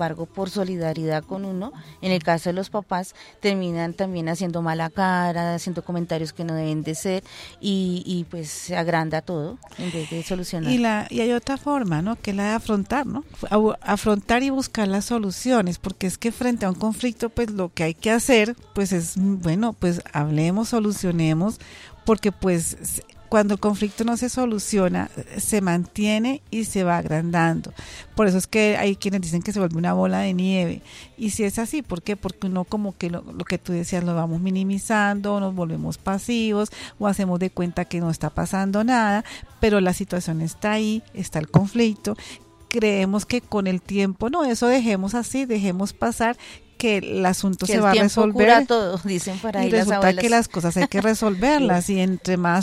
embargo, por solidaridad con uno, en el caso de los papás, terminan también haciendo mala cara, haciendo comentarios que no deben de ser, y pues se agranda todo en vez de solucionar. Y hay otra forma, ¿no? Que es la de afrontar, ¿no? Afrontar y buscar las soluciones, porque es que frente a un conflicto, pues lo que hay que hacer, pues es, bueno, pues hablemos, solucionemos, porque pues cuando el conflicto no se soluciona, se mantiene y se va agrandando. Por eso es que hay quienes dicen que se vuelve una bola de nieve. Y si es así, ¿por qué? Porque uno como que lo que tú decías, lo vamos minimizando, nos volvemos pasivos o hacemos de cuenta que no está pasando nada, pero la situación está ahí, está el conflicto. Creemos que con el tiempo, no, eso dejemos así, dejemos pasar, que el asunto que se va a resolver. Cura todo, dicen por ahí y las resulta abuelas. que las cosas hay que resolverlas y entre más